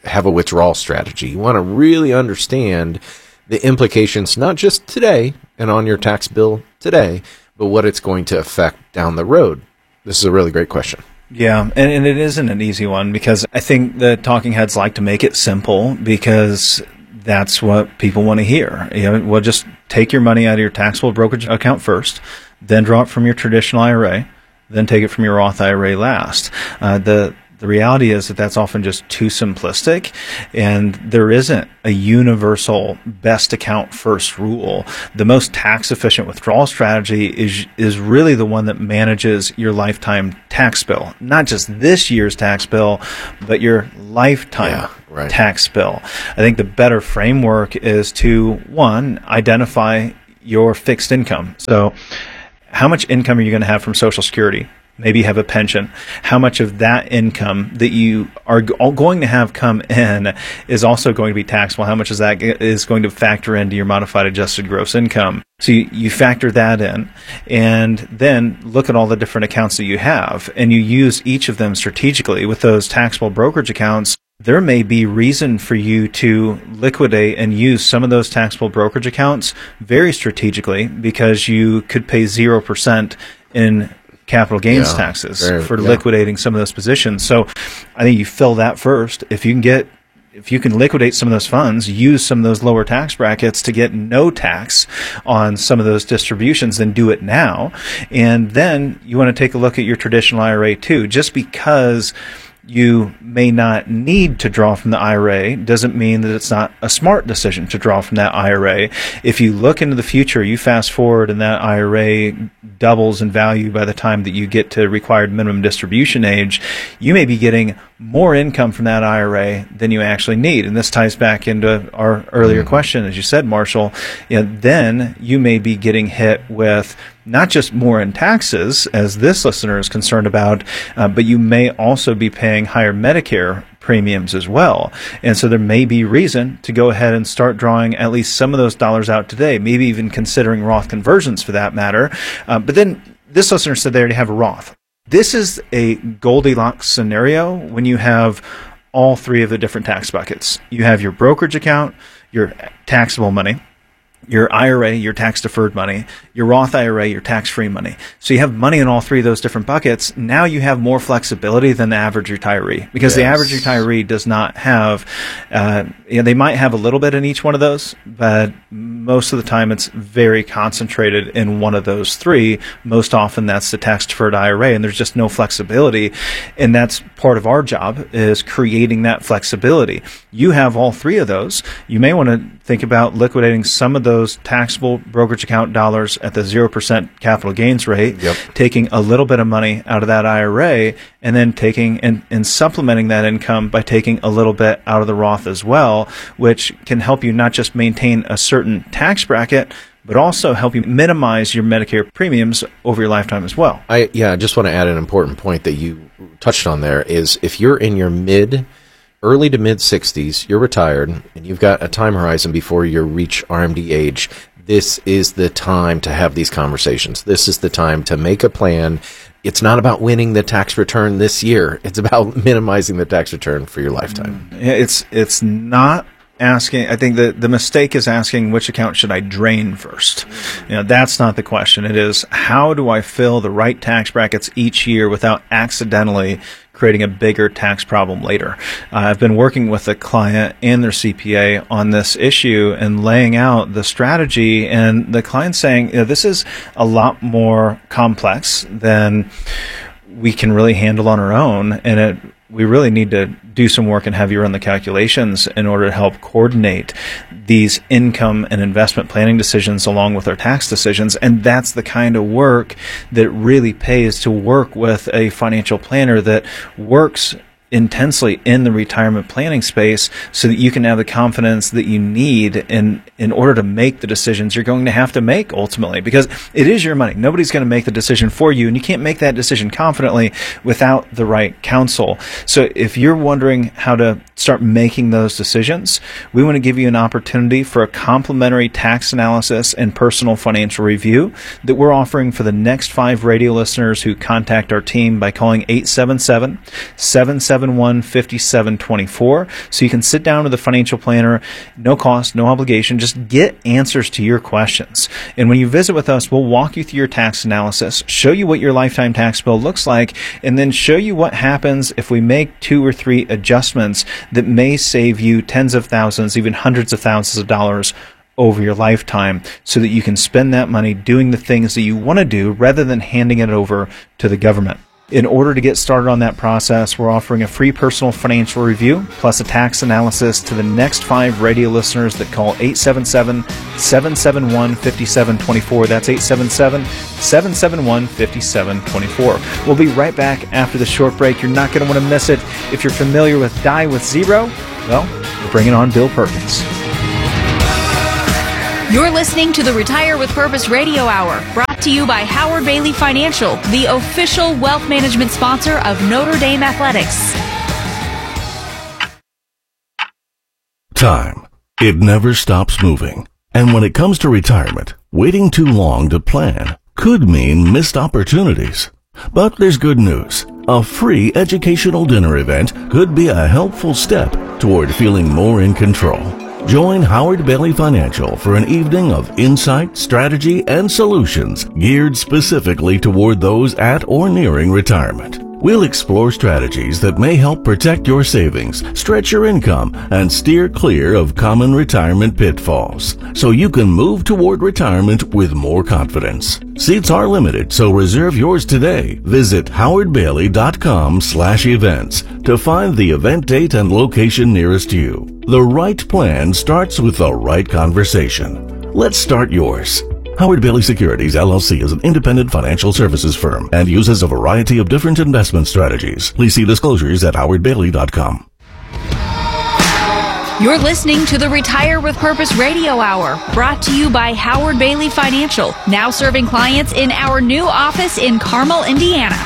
S15: have a withdrawal strategy. You want to really understand the implications, not just today and on your tax bill today, but what it's going to affect down the road. This is a really great question.
S14: Yeah, and, and it isn't an easy one because I think the talking heads like to make it simple because that's what people want to hear. You know, well, just take your money out of your taxable brokerage account first, then draw it from your traditional I R A, then take it from your Roth I R A last. Uh, the The reality is that that's often just too simplistic, and there isn't a universal best account first rule. The most tax efficient withdrawal strategy is is really the one that manages your lifetime tax bill, not just this year's tax bill, but your lifetime
S15: yeah, right.
S14: tax bill. I think the better framework is to, one, identify your fixed income. So how much income are you going to have from Social Security? Maybe you have a pension. How much of that income that you are going to have come in is also going to be taxable? How much is that is going to factor into your modified adjusted gross income? So you, you factor that in, and then look at all the different accounts that you have, and you use each of them strategically. With those taxable brokerage accounts, there may be reason for you to liquidate and use some of those taxable brokerage accounts very strategically because you could pay zero percent in capital gains
S15: yeah,
S14: taxes
S15: very,
S14: for
S15: yeah.
S14: liquidating some of those positions. So I think you fill that first. If you can get, if you can liquidate some of those funds, use some of those lower tax brackets to get no tax on some of those distributions, then do it now. And then you want to take a look at your traditional I R A too. Just because you may not need to draw from the I R A doesn't mean that it's not a smart decision to draw from that I R A. If you look into the future, you fast forward and that I R A doubles in value by the time that you get to required minimum distribution age, you may be getting more income from that I R A than you actually need. And this ties back into our earlier mm-hmm. question, as you said, Marshall. You know, then you may be getting hit with not just more in taxes, as this listener is concerned about, uh, but you may also be paying higher Medicare premiums as well. And so there may be reason to go ahead and start drawing at least some of those dollars out today, maybe even considering Roth conversions for that matter. Uh, but then this listener said they already have a Roth. This is a Goldilocks scenario when you have all three of the different tax buckets. You have your brokerage account, your taxable money, your I R A, your tax-deferred money, your Roth I R A, your tax-free money. So you have money in all three of those different buckets. Now you have more flexibility than the average retiree because yes. the average retiree does not have, uh, you know, they might have a little bit in each one of those, but most of the time it's very concentrated in one of those three. Most often that's the tax-deferred I R A, and there's just no flexibility. And that's part of our job, is creating that flexibility. You have all three of those. You may want to think about liquidating some of those those taxable brokerage account dollars at the zero percent capital gains rate,
S15: yep.
S14: taking a little bit of money out of that I R A, and then taking and, and supplementing that income by taking a little bit out of the Roth as well, which can help you not just maintain a certain tax bracket, but also help you minimize your Medicare premiums over your lifetime as well.
S15: I yeah, I just want to add an important point that you touched on there is if you're in your mid early to mid sixties, you're retired, and you've got a time horizon before you reach R M D age, this is the time to have these conversations. This is the time to make a plan. It's not about winning the tax return this year. It's about minimizing the tax return for your lifetime.
S14: It's it's not asking, I think that the mistake is asking which account should I drain first. You know, that's not the question. It is, how do I fill the right tax brackets each year without accidentally creating a bigger tax problem later? Uh, I've been working with a client and their C P A on this issue and laying out the strategy, and the client saying, you know, this is a lot more complex than we can really handle on our own, and it we really need to do some work and have you run the calculations in order to help coordinate these income and investment planning decisions along with our tax decisions. And that's the kind of work that really pays, to work with a financial planner that works intensely in the retirement planning space so that you can have the confidence that you need in in order to make the decisions you're going to have to make ultimately, because it is your money. Nobody's going to make the decision for you, and you can't make that decision confidently without the right counsel. So if you're wondering how to start making those decisions, we want to give you an opportunity for a complimentary tax analysis and personal financial review that we're offering for the next five radio listeners who contact our team by calling eight seven seven, seven seven seven one, five seven two four. So you can sit down with a financial planner, no cost, no obligation, just get answers to your questions. And when you visit with us, we'll walk you through your tax analysis, show you what your lifetime tax bill looks like, and then show you what happens if we make two or three adjustments that may save you tens of thousands, even hundreds of thousands of dollars over your lifetime, so that you can spend that money doing the things that you want to do rather than handing it over to the government. In order to get started on that process, we're offering a free personal financial review plus a tax analysis to the next five radio listeners that call eight seven seven, seven seven one, five seven two four. That's eight seven seven, seven seven one, five seven two four. We'll be right back after the short break. You're not going to want to miss it. If you're familiar with Die with Zero, well, we're bringing on Bill Perkins.
S13: You're listening to the Retire with Purpose Radio Hour, brought to you by Howard Bailey Financial, the official wealth management sponsor of Notre Dame Athletics.
S16: Time. It never stops moving. And when it comes to retirement, waiting too long to plan could mean missed opportunities. But there's good news. A free educational dinner event could be a helpful step toward feeling more in control. Join Howard Bailey Financial for an evening of insight, strategy, and solutions geared specifically toward those at or nearing retirement. We'll explore strategies that may help protect your savings, stretch your income, and steer clear of common retirement pitfalls, so you can move toward retirement with more confidence. Seats are limited, so reserve yours today. Visit howardbailey.com slash events to find the event date and location nearest you. The right plan starts with the right conversation. Let's start yours. Howard Bailey Securities, L L C is an independent financial services firm and uses a variety of different investment strategies. Please see disclosures at howard bailey dot com.
S13: You're listening to the Retire with Purpose Radio Hour, brought to you by Howard Bailey Financial, now serving clients in our new office in Carmel, Indiana.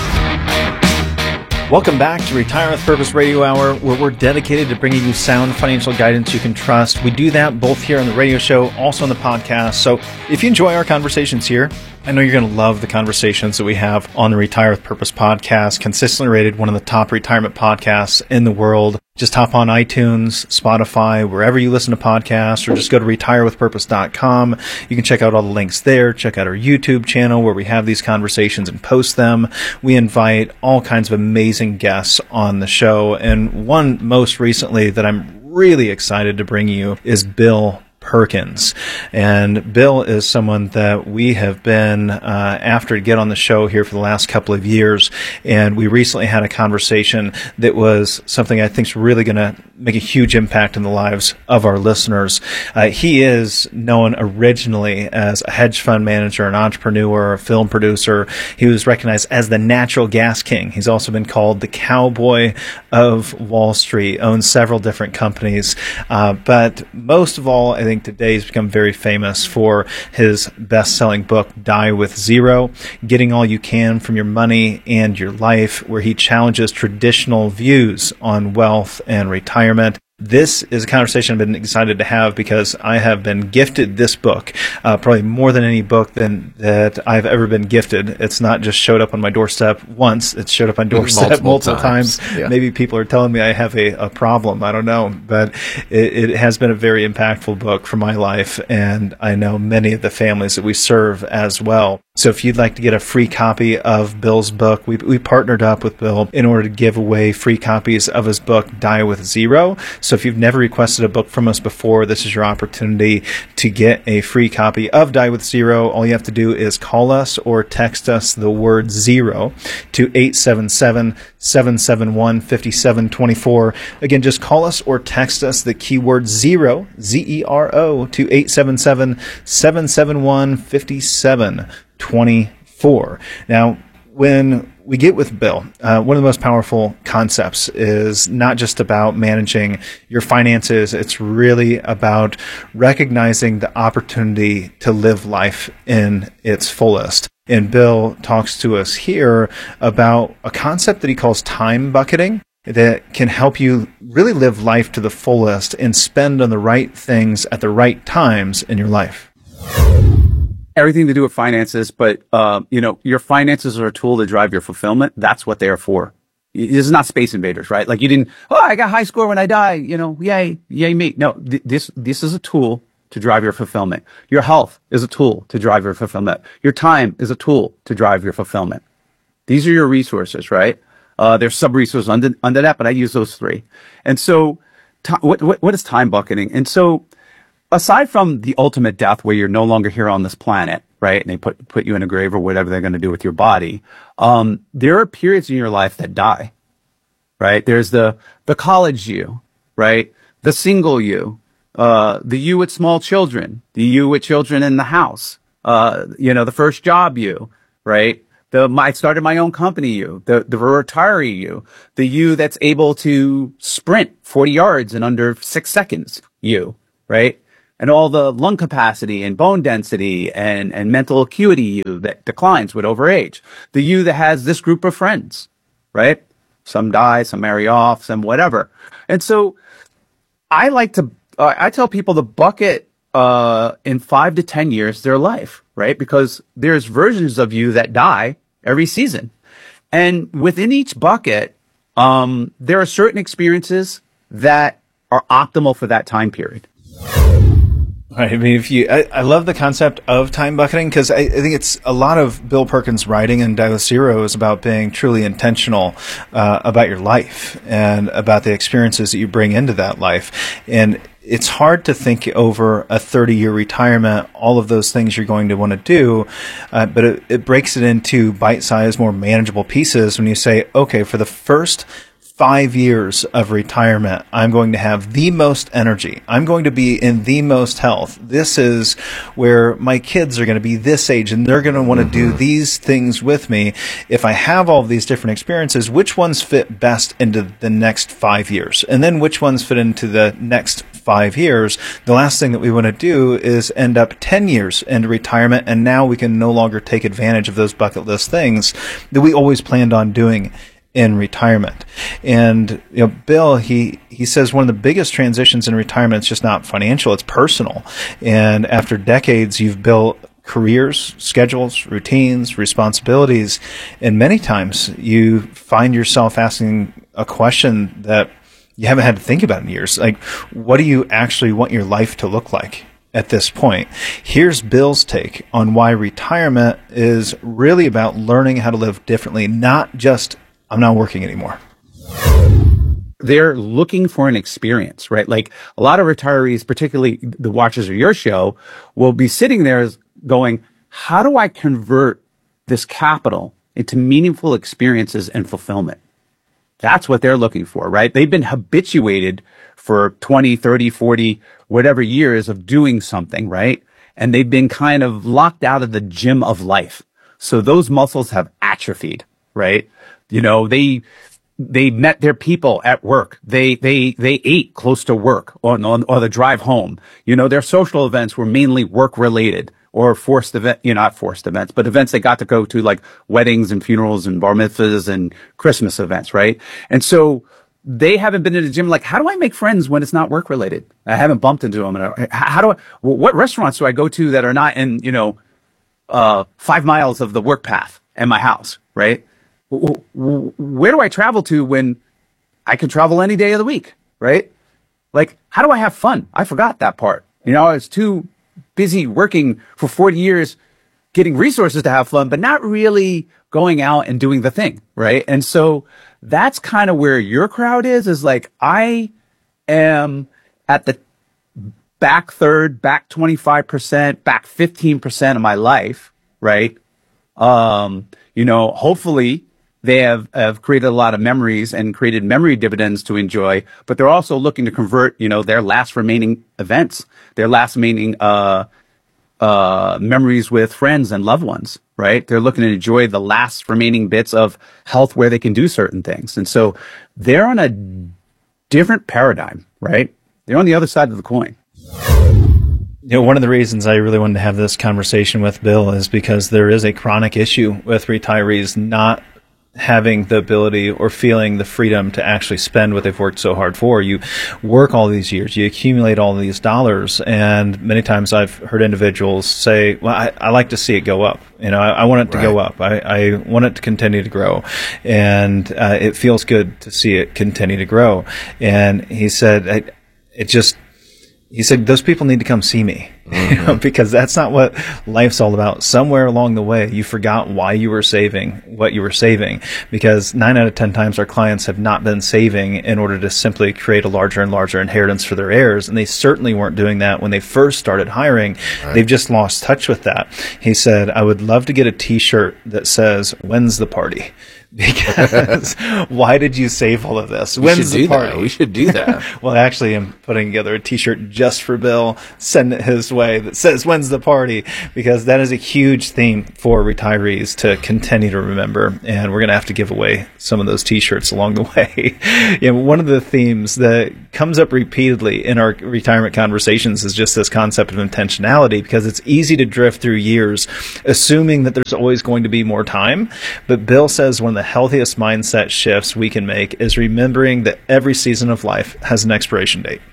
S14: Welcome back to Retire with Purpose Radio Hour, where we're dedicated to bringing you sound financial guidance you can trust. We do that both here on the radio show, also on the podcast. So if you enjoy our conversations here, I know you're going to love the conversations that we have on the Retire with Purpose podcast, consistently rated one of the top retirement podcasts in the world. Just hop on iTunes, Spotify, wherever you listen to podcasts, or just go to retire with purpose dot com. You can check out all the links there. Check out our YouTube channel where we have these conversations and post them. We invite all kinds of amazing guests on the show. And one most recently that I'm really excited to bring you is Bill Perkins. And Bill is someone that we have been uh, after to get on the show here for the last couple of years. And we recently had a conversation that was something I think is really going to make a huge impact in the lives of our listeners. Uh, he is known originally as a hedge fund manager, an entrepreneur, a film producer. He was recognized as the natural gas king. He's also been called the cowboy of Wall Street, owns several different companies. Uh, but most of all, I think today he's become very famous for his best-selling book, Die with Zero, Getting All You Can from Your Money and Your Life, where he challenges traditional views on wealth and retirement. This is a conversation I've been excited to have because I have been gifted this book, uh, probably more than any book than that I've ever been gifted. It's not just showed up on my doorstep once. It's showed up on doorstep multiple, multiple times. times. Yeah. Maybe people are telling me I have a, a problem. I don't know. But it, it has been a very impactful book for my life, and I know many of the families that we serve as well. So if you'd like to get a free copy of Bill's book, we we partnered up with Bill in order to give away free copies of his book, Die with Zero. So if you've never requested a book from us before, this is your opportunity to get a free copy of Die with Zero. All you have to do is call us or text us the word zero to eight seven seven, seven seven one, five seven two four. Again, just call us or text us the keyword zero, Z E R O, to eight seven seven, seven seven one, five seven twenty-four. Now, when we get with Bill, uh, one of the most powerful concepts is not just about managing your finances. It's really about recognizing the opportunity to live life in its fullest. And Bill talks to us here about a concept that he calls time bucketing that can help you really live life to the fullest and spend on the right things at the right times in your life.
S17: Everything to do with finances, but, uh, you know, your finances are a tool to drive your fulfillment. That's what they are for. This is not Space Invaders, right? Like you didn't, oh, I got high score when I die, you know, yay, yay me. No, th- this, this is a tool to drive your fulfillment. Your health is a tool to drive your fulfillment. Your time is a tool to drive your fulfillment. These are your resources, right? Uh, there's sub-resources under, under that, but I use those three. And so, t- what, what, what is time bucketing? And so, aside from the ultimate death where you're no longer here on this planet, right? And they put, put you in a grave or whatever they're going to do with your body. Um, there are periods in your life that die, right? There's the, the college you, right? The single you, uh, the you with small children, the you with children in the house, uh, you know, the first job you, right? The, I started my own company you, the, the retiree you, the you that's able to sprint forty yards in under six seconds you, right? And all the lung capacity and bone density and, and mental acuity you that declines with over age. The you that has this group of friends, right? Some die, some marry off, some whatever. And so I like to, uh, I tell people to bucket uh, in five to ten years their life, right? Because there's versions of you that die every season. And within each bucket, um, there are certain experiences that are optimal for that time period.
S14: Right. I mean, if you, I, I love the concept of time bucketing because I, I think it's a lot of Bill Perkins' writing and Douglas Zero is about being truly intentional uh, about your life and about the experiences that you bring into that life. And it's hard to think over a thirty-year retirement, all of those things you're going to want to do, uh, but it, it breaks it into bite-sized, more manageable pieces when you say, okay, for the first five years of retirement, I'm going to have the most energy. I'm going to be in the most health. This is where my kids are going to be this age and they're going to want to do these things with me. If I have all of these different experiences, which ones fit best into the next five years? And then which ones fit into the next five years? The last thing that we want to do is end up ten years into retirement, and now we can no longer take advantage of those bucket list things that we always planned on doing in retirement. And you know, Bill, he he says one of the biggest transitions in retirement is just not financial, it's personal. And after decades, you've built careers, schedules, routines, responsibilities, and many times you find yourself asking a question that you haven't had to think about in years. Like, what do you actually want your life to look like at this point? Here's Bill's take on why retirement is really about learning how to live differently, not just I'm not working anymore.
S17: They're looking for an experience, right? Like a lot of retirees, particularly the watchers of your show, will be sitting there going, how do I convert this capital into meaningful experiences and fulfillment? That's what they're looking for, right? They've been habituated for twenty, thirty, forty, whatever years of doing something, right? And they've been kind of locked out of the gym of life. So those muscles have atrophied, right? You know, they, they met their people at work. They, they, they ate close to work on, on, or the drive home. You know, their social events were mainly work related or forced event, you know, not forced events, but events they got to go to, like weddings and funerals and bar mitzvahs and Christmas events, right? And so they haven't been in the gym. Like, how do I make friends when it's not work related? I haven't bumped into them. And how do I, what restaurants do I go to that are not in, you know, uh, five miles of the work path and my house, right? Where do I travel to when I can travel any day of the week, right? Like, how do I have fun? I forgot that part. You know, I was too busy working for forty years, getting resources to have fun, but not really going out and doing the thing, right? And so that's kind of where your crowd is, is like, I am at the back third, back twenty-five percent, back fifteen percent of my life, right? Um, you know, hopefully, they have, have created a lot of memories and created memory dividends to enjoy, but they're also looking to convert, you know, their last remaining events, their last remaining uh, uh, memories with friends and loved ones, right? They're looking to enjoy the last remaining bits of health where they can do certain things. And so they're on a different paradigm, right? They're on the other side of the coin.
S14: You know, one of the reasons I really wanted to have this conversation with Bill is because there is a chronic issue with retirees not having the ability or feeling the freedom to actually spend what they've worked so hard for. You work all these years, you accumulate all these dollars, and many times I've heard individuals say, well, I, I like to see it go up. You know, I, I want it to
S15: Right.
S14: go up. I, I want it to continue to grow. And uh, it feels good to see it continue to grow. And he said, I, it just, he said, those people need to come see me. You know, because that's not what life's all about. Somewhere along the way, you forgot why you were saving what you were saving, because nine out of ten times our clients have not been saving in order to simply create a larger and larger inheritance for their heirs. And they certainly weren't doing that when they first started hiring.
S15: Right.
S14: They've just lost touch with that. He said, I would love to get a t-shirt that says, when's the party? Because why did you save all of this?
S15: We
S14: When's
S15: should
S14: the
S15: do
S14: party?
S15: that. We should do that.
S14: Well, actually, I'm putting together a t-shirt just for Bill, send it his way, that says, when's the party? Because that is a huge theme for retirees to continue to remember. And we're going to have to give away some of those t-shirts along the way. You know, one of the themes that comes up repeatedly in our retirement conversations is just this concept of intentionality, because it's easy to drift through years assuming that there's always going to be more time. But Bill says one of the healthiest mindset shifts we can make is remembering that every season of life has an expiration date.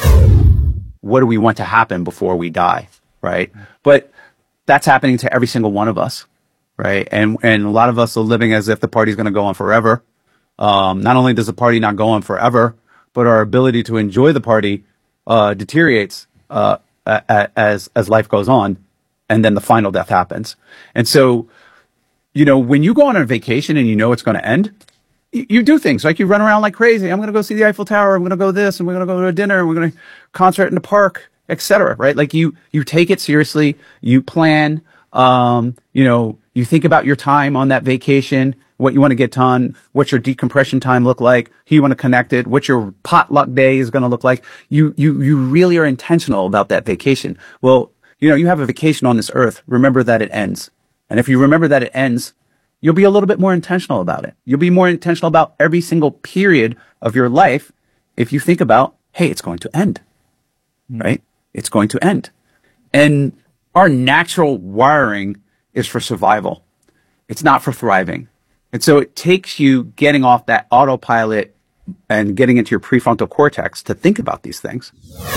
S17: What do we want to happen before we die, right? But that's happening to every single one of us, right? And and a lot of us are living as if the party's going to go on forever. Um, not only does the party not go on forever, but our ability to enjoy the party uh, deteriorates uh, a, a, as as life goes on, and then the final death happens. And so, you know, when you go on a vacation and you know it's going to end, you, you do things like you run around like crazy. I'm going to go see the Eiffel Tower. I'm going to go this, and we're going to go to a dinner, and we're going to concert in the park, et cetera. Right? Like you, you take it seriously. You plan. Um, you know, you think about your time on that vacation, what you want to get done, what's your decompression time look like, who you want to connect it, what your potluck day is going to look like. You, you, you really are intentional about that vacation. Well, you know, you have a vacation on this earth. Remember that it ends. And if you remember that it ends, you'll be a little bit more intentional about it. You'll be more intentional about every single period of your life if you think about, hey, it's going to end, right? It's going to end. And our natural wiring is for survival. It's not for thriving. And so it takes you getting off that autopilot and getting into your prefrontal cortex to think about these things.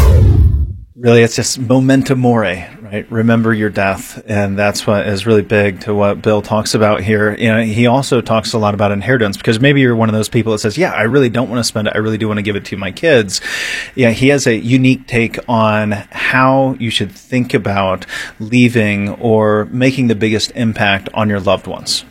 S14: Really, it's just memento mori, right? Remember your death. And that's what is really big to what Bill talks about here. You know, he also talks a lot about inheritance, because maybe you're one of those people that says, yeah, I really don't want to spend it. I really do want to give it to my kids. Yeah, he has a unique take on how you should think about leaving or making the biggest impact on your loved ones.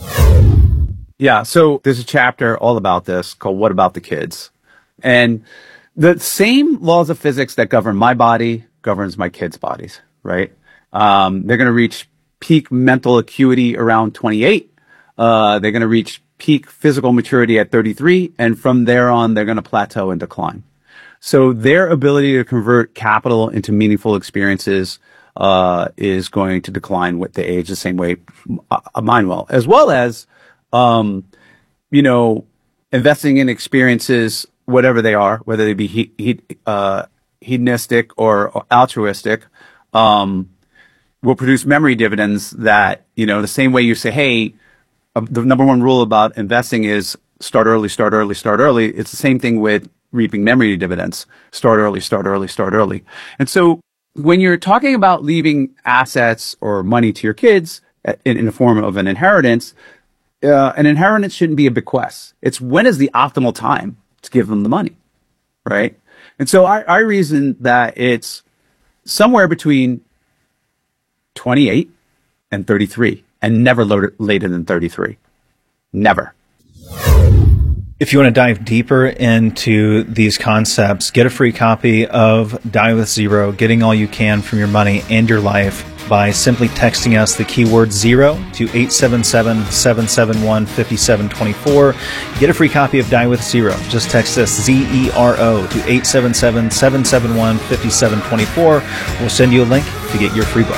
S17: Yeah, so there's a chapter all about this called What About the Kids? And the same laws of physics that govern my body governs my kids' bodies, right? Um, they're going to reach peak mental acuity around twenty-eight. Uh, they're going to reach peak physical maturity at thirty-three. And from there on, they're going to plateau and decline. So their ability to convert capital into meaningful experiences uh, is going to decline with the age the same way uh, mine will, as well as, um, you know, investing in experiences, whatever they are, whether they be he, he, uh, hedonistic or, or altruistic, um, will produce memory dividends that, you know, the same way you say, hey, uh, the number one rule about investing is start early, start early, start early. It's the same thing with reaping memory dividends. Start early, start early, start early. And so when you're talking about leaving assets or money to your kids in, in the form of an inheritance, uh, an inheritance shouldn't be a bequest. It's when is the optimal time to give them the money, right? And so I, I reason that it's somewhere between twenty-eight and thirty-three, and never later than thirty-three. Never.
S14: If you want to dive deeper into these concepts, get a free copy of Die with Zero, Getting All You Can from Your Money and Your Life, by simply texting us the keyword zero to eight seven seven, seven seven one, five seven two four. Get a free copy of Die with Zero. Just text us Z E R O to eight seven seven, seven seven one, five seven two four. We'll send you a link to get your free book.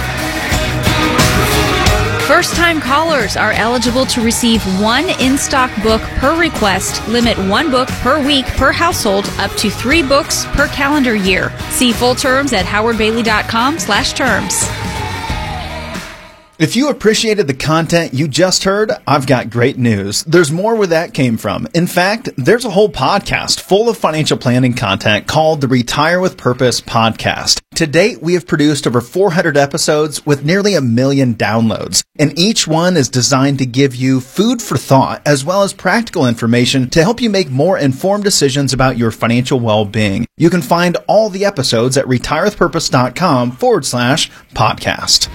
S13: First-time callers are eligible to receive one in-stock book per request. Limit one book per week per household, up to three books per calendar year. See full terms at howard bailey dot com slash terms.
S14: If you appreciated the content you just heard, I've got great news. There's more where that came from. In fact, there's a whole podcast full of financial planning content called the Retire with Purpose podcast. To date, we have produced over four hundred episodes with nearly a million downloads, and each one is designed to give you food for thought as well as practical information to help you make more informed decisions about your financial well-being. You can find all the episodes at retirewithpurpose.com forward slash podcast.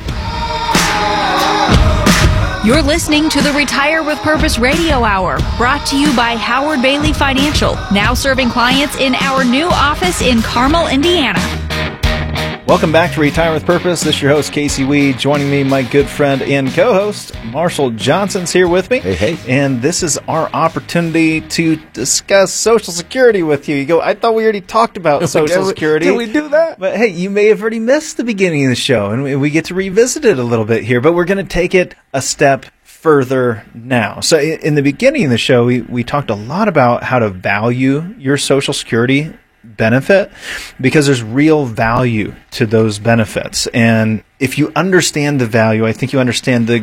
S13: You're listening to the Retire with Purpose Radio Hour, brought to you by Howard Bailey Financial, now serving clients in our new office in Carmel, Indiana.
S14: Welcome back to Retire with Purpose. This is your host, Casey Weed. Joining me, my good friend and co-host, Marshall Johnson's here with me.
S15: Hey, hey.
S14: And this is our opportunity to discuss Social Security with you. You go, I thought we already talked about Social Security.
S15: Did we do that?
S14: But hey, you may have already missed the beginning of the show, and we, we get to revisit it a little bit here. But we're going to take it a step further now. So in the beginning of the show, we, we talked a lot about how to value your Social Security benefit, because there's real value to those benefits. And if you understand the value, I think you understand the